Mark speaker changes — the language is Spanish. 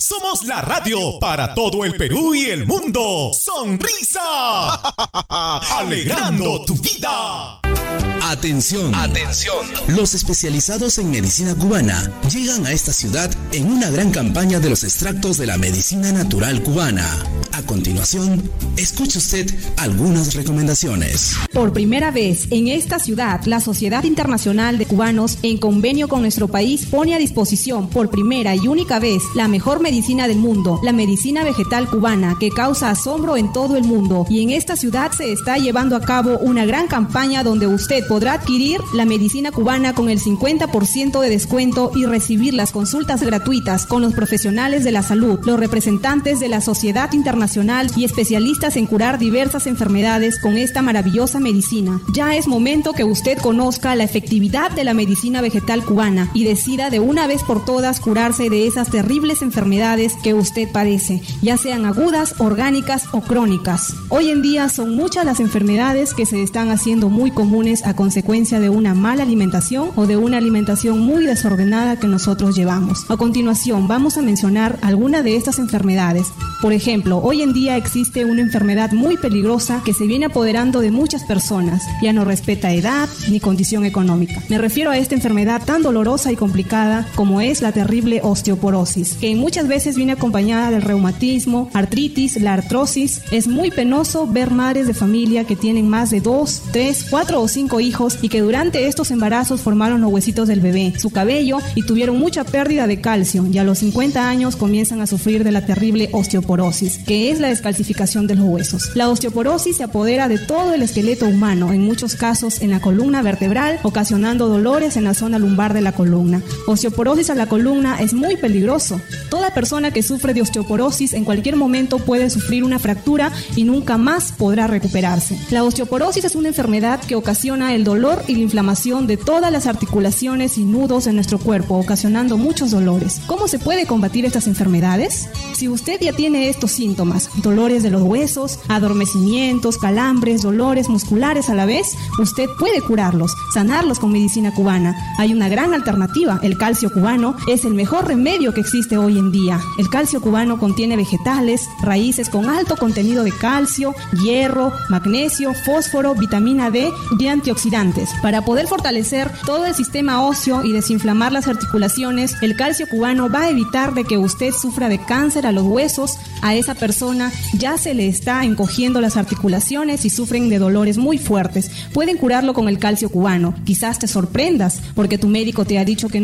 Speaker 1: Somos la radio para todo el Perú y el mundo. ¡Sonrisa! ¡Alegrando tu vida!
Speaker 2: Atención, atención. Los especializados en medicina cubana llegan a esta ciudad en una gran campaña de los extractos de la medicina natural cubana. A continuación, escuche usted algunas recomendaciones.
Speaker 3: Por primera vez en esta ciudad, la Sociedad Internacional de Cubanos, en convenio con nuestro país, pone a disposición por primera y única vez la mejor medicina del mundo, la medicina vegetal cubana, que causa asombro en todo el mundo. Y en esta ciudad se está llevando a cabo una gran campaña donde usted podrá adquirir la medicina cubana con el 50% de descuento y recibir las consultas gratuitas con los profesionales de la salud, los representantes de la Sociedad Internacional y especialistas en curar diversas enfermedades con esta maravillosa medicina. Ya es momento que usted conozca la efectividad de la medicina vegetal cubana y decida de una vez por todas curarse de esas terribles enfermedades que usted padece, ya sean agudas, orgánicas o crónicas. Hoy en día son muchas las enfermedades que se están haciendo muy comunes a consecuencia de una mala alimentación o de una alimentación muy desordenada que nosotros llevamos. A continuación vamos a mencionar algunas de estas enfermedades. Por ejemplo, hoy en día existe una enfermedad muy peligrosa que se viene apoderando de muchas personas. Ya no respeta edad ni condición económica. Me refiero a esta enfermedad tan dolorosa y complicada como es la terrible osteoporosis, que muchas veces viene acompañada del reumatismo, artritis, la artrosis. Es muy penoso ver madres de familia que tienen más de 2, 3, 4 o 5 hijos y que durante estos embarazos formaron los huesitos del bebé, su cabello y tuvieron mucha pérdida de calcio, y a los 50 años comienzan a sufrir de la terrible osteoporosis, que es la descalcificación de los huesos. La osteoporosis se apodera de todo el esqueleto humano, en muchos casos en la columna vertebral, ocasionando dolores en la zona lumbar de la columna. Osteoporosis a la columna es muy peligroso. Toda persona que sufre de osteoporosis en cualquier momento puede sufrir una fractura y nunca más podrá recuperarse. La osteoporosis es una enfermedad que ocasiona el dolor y la inflamación de todas las articulaciones y nudos de nuestro cuerpo, ocasionando muchos dolores. ¿Cómo se puede combatir estas enfermedades? Si usted ya tiene estos síntomas, dolores de los huesos, adormecimientos, calambres, dolores musculares a la vez, usted puede curarlos, sanarlos con medicina cubana. Hay una gran alternativa. El calcio cubano es el mejor remedio que existe hoy en día. El calcio cubano contiene vegetales, raíces con alto contenido de calcio, hierro, magnesio, fósforo, vitamina D y antioxidantes. Para poder fortalecer todo el sistema óseo y desinflamar las articulaciones, el calcio cubano va a evitar de que usted sufra de cáncer a los huesos. A esa persona ya se le está encogiendo las articulaciones y sufren de dolores muy fuertes. Pueden curarlo con el calcio cubano. Quizás te sorprendas porque tu médico te ha dicho que